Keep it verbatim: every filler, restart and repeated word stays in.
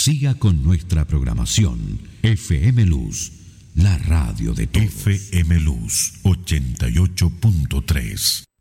Siga con nuestra programación. F M Luz, la radio de todos. F M Luz ochenta y ocho punto tres.